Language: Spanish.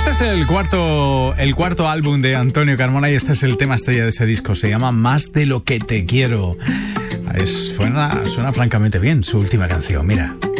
Este es el cuarto álbum de Antonio Carmona y este es el tema estrella de ese disco. Se llama Más de lo que te quiero. Suena francamente bien su última canción, mira.